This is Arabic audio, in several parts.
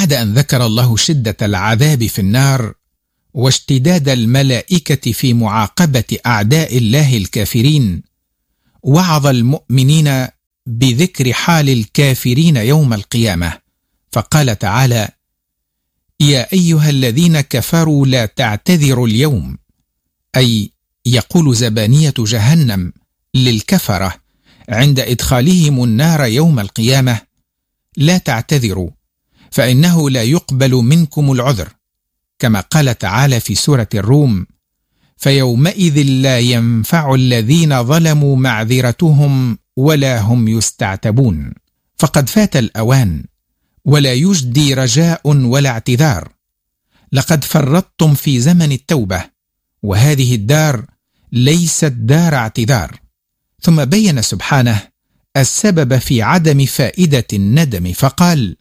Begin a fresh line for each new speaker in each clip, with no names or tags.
وبعد أن ذكر الله شدة العذاب في النار واشتداد الملائكة في معاقبة أعداء الله الكافرين، وعظ المؤمنين بذكر حال الكافرين يوم القيامة، فقال تعالى: يا أيها الذين كفروا لا تعتذروا اليوم، أي يقول زبانية جهنم للكفرة عند إدخالهم النار يوم القيامة: لا تعتذروا فإنه لا يقبل منكم العذر، كما قال تعالى في سورة الروم: فيومئذ لا ينفع الذين ظلموا معذرتهم ولا هم يستعتبون. فقد فات الأوان ولا يجدي رجاء ولا اعتذار، لقد فرطتم في زمن التوبة، وهذه الدار ليست دار اعتذار. ثم بين سبحانه السبب في عدم فائدة الندم فقال: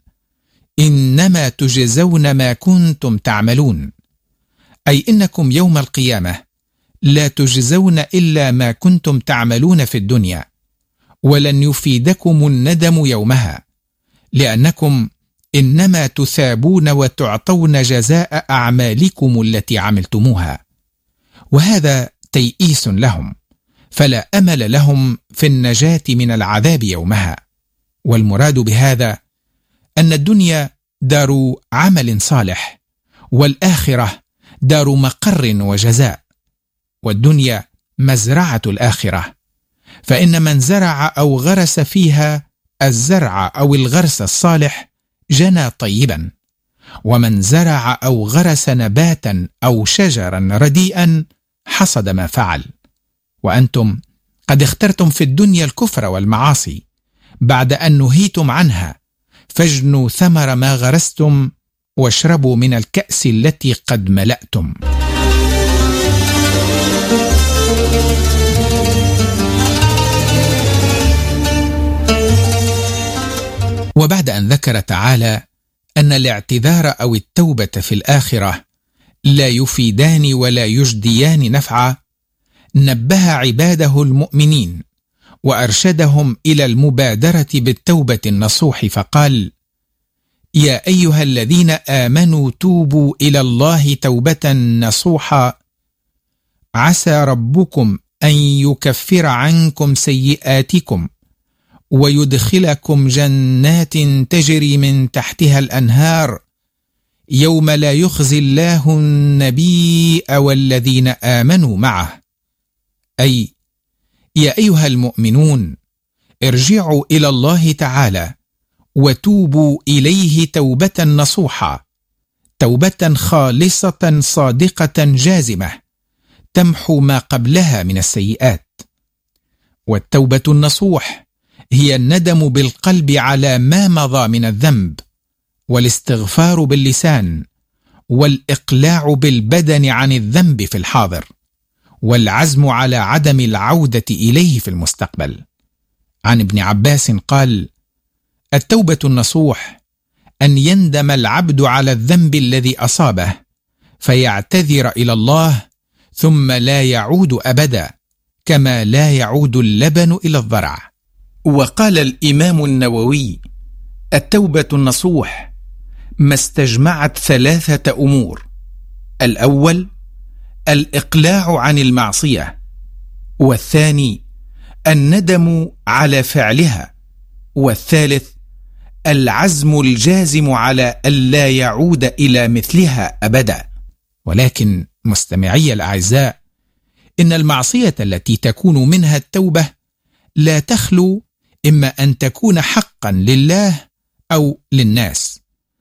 إنما تجزون ما كنتم تعملون، أي إنكم يوم القيامة لا تجزون إلا ما كنتم تعملون في الدنيا، ولن يفيدكم الندم يومها، لأنكم إنما تثابون وتعطون جزاء أعمالكم التي عملتموها، وهذا تيئيس لهم، فلا أمل لهم في النجاة من العذاب يومها. والمراد بهذا أن الدنيا دار عمل صالح، والآخرة دار مقر وجزاء، والدنيا مزرعة الآخرة، فإن من زرع أو غرس فيها الزرع أو الغرس الصالح جنى طيبا، ومن زرع أو غرس نباتا أو شجرا رديئا حصد ما فعل. وأنتم قد اخترتم في الدنيا الكفر والمعاصي بعد أن نهيتم عنها، فاجنوا ثمر ما غرستم واشربوا من الكأس التي قد ملأتم. وبعد أن ذكر تعالى أن الاعتذار أو التوبة في الآخرة لا يفيدان ولا يجديان نفعا، نبه عباده المؤمنين وأرشدهم إلى المبادرة بالتوبة النصوح، فقال: يا أيها الذين آمنوا توبوا إلى الله توبة نصوحا، عسى ربكم أن يكفر عنكم سيئاتكم ويدخلكم جنات تجري من تحتها الأنهار يوم لا يخزي الله النبي والذين آمنوا معه، أي يا أيها المؤمنون ارجعوا إلى الله تعالى وتوبوا إليه توبة نصوحا، توبة خالصة صادقة جازمة تمحو ما قبلها من السيئات. والتوبة النصوح هي الندم بالقلب على ما مضى من الذنب، والاستغفار باللسان، والإقلاع بالبدن عن الذنب في الحاضر، والعزم على عدم العودة إليه في المستقبل. عن ابن عباس قال: التوبة النصوح أن يندم العبد على الذنب الذي أصابه فيعتذر إلى الله ثم لا يعود أبدا، كما لا يعود اللبن إلى الضرع. وقال الإمام النووي: التوبة النصوح ما استجمعت 3 أمور: الأول الإقلاع عن المعصية، والثاني الندم على فعلها، والثالث العزم الجازم على ألا يعود إلى مثلها أبدا. ولكن مستمعي الأعزاء، إن المعصية التي تكون منها التوبة لا تخلو إما أن تكون حقا لله أو للناس.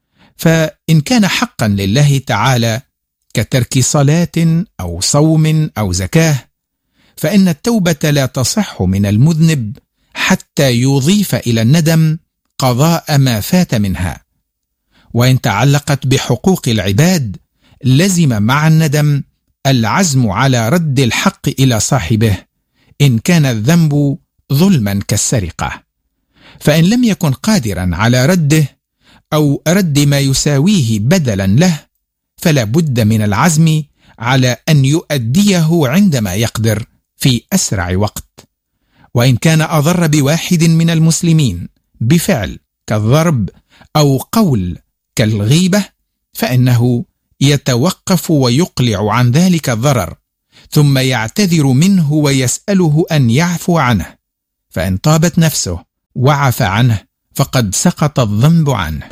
فإن كان حقا لله تعالى كترك صلاة أو صوم أو زكاة، فإن التوبة لا تصح من المذنب حتى يضيف إلى الندم قضاء ما فات منها. وإن تعلقت بحقوق العباد لزم مع الندم العزم على رد الحق إلى صاحبه إن كان الذنب ظلما كالسرقة، فإن لم يكن قادرا على رده أو رد ما يساويه بدلا له فلا بد من العزم على أن يؤديه عندما يقدر في أسرع وقت. وإن كان أضر بواحد من المسلمين بفعل كالضرب أو قول كالغيبة فإنه يتوقف ويقلع عن ذلك الضرر، ثم يعتذر منه ويسأله أن يعفو عنه، فإن طابت نفسه وعفى عنه فقد سقط الذنب عنه.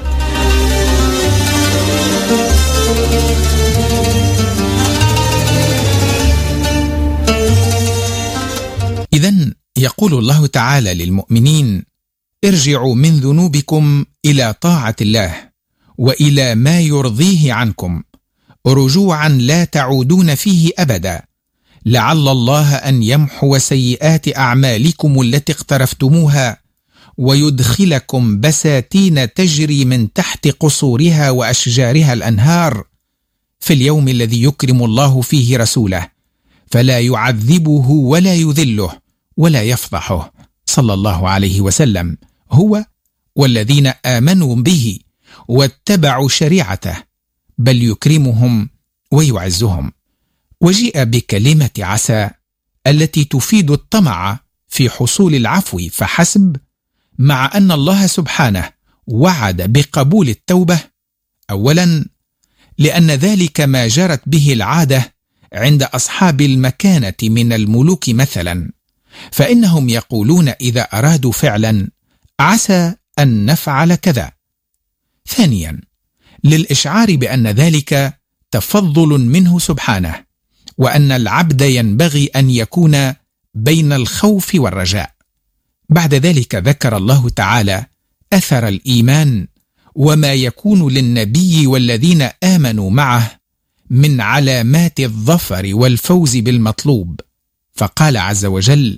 إذن يقول الله تعالى للمؤمنين: ارجعوا من ذنوبكم إلى طاعة الله وإلى ما يرضيه عنكم رجوعا لا تعودون فيه أبدا، لعل الله أن يمحو سيئات أعمالكم التي اقترفتموها ويدخلكم بساتين تجري من تحت قصورها وأشجارها الأنهار في اليوم الذي يكرم الله فيه رسوله، فلا يعذبه ولا يذله ولا يفضحه صلى الله عليه وسلم، هو والذين آمنوا به واتبعوا شريعته، بل يكرمهم ويعزهم. وجيء بكلمة عسى التي تفيد الطمع في حصول العفو فحسب، مع أن الله سبحانه وعد بقبول التوبة. أولا لأن ذلك ما جرت به العادة عند أصحاب المكانة من الملوك مثلا، فإنهم يقولون إذا أرادوا فعلا: عسى أن نفعل كذا. ثانيا للإشعار بأن ذلك تفضل منه سبحانه، وأن العبد ينبغي أن يكون بين الخوف والرجاء. بعد ذلك ذكر الله تعالى أثر الإيمان وما يكون للنبي والذين آمنوا معه من علامات الظفر والفوز بالمطلوب، فقال عز وجل: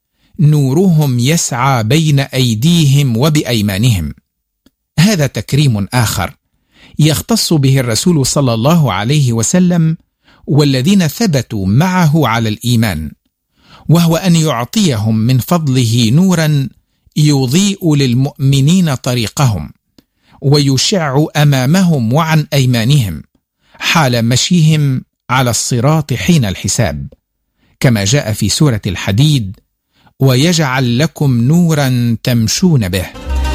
نورهم يسعى بين أيديهم وبأيمانهم. هذا تكريم آخر يختص به الرسول صلى الله عليه وسلم والذين ثبتوا معه على الإيمان، وهو أن يعطيهم من فضله نورا يضيء للمؤمنين طريقهم ويشع أمامهم وعن أيمانهم حال مشيهم على الصراط حين الحساب، كما جاء في سورة الحديد: ويجعل لكم نورا تمشون به.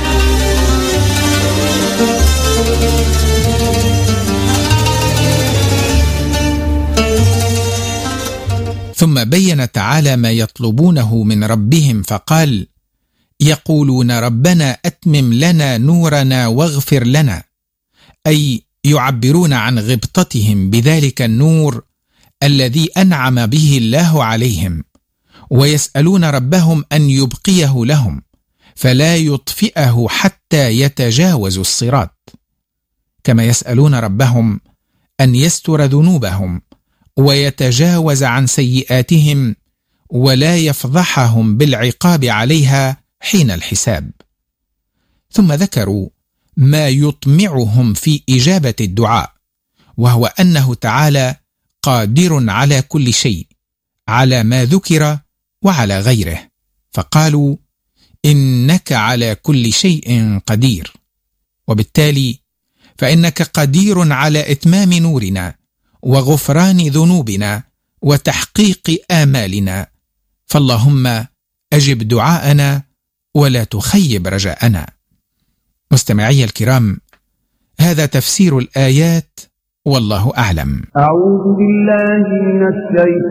ثم بين تعالى ما يطلبونه من ربهم فقال: يقولون ربنا أتمم لنا نورنا واغفر لنا، أي يعبرون عن غبطتهم بذلك النور الذي أنعم به الله عليهم، ويسألون ربهم أن يبقيه لهم فلا يطفئه حتى يتجاوزوا الصراط، كما يسألون ربهم أن يستر ذنوبهم ويتجاوز عن سيئاتهم ولا يفضحهم بالعقاب عليها حين الحساب. ثم ذكروا ما يطمعهم في إجابة الدعاء، وهو أنه تعالى قادر على كل شيء، على ما ذكر وعلى غيره، فقالوا: إنك على كل شيء قدير، وبالتالي فإنك قدير على إتمام نورنا وغفران ذنوبنا وتحقيق آمالنا، فاللهم أجب دعاءنا ولا تخيب رجاءنا. مستمعي الكرام، هذا تفسير الآيات، والله أعلم.
أعوذ بالله من الشيطان